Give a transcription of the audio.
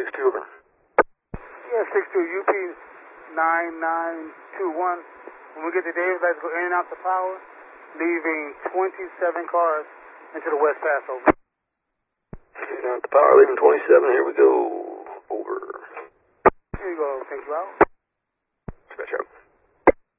62, over. Yeah, 62, UP 9921. When we get to Davis, let's go in and out the power, leaving 27 cars into the West Pass, over. In and out the power, leaving 27, here we go, over. Here you go, thank you out.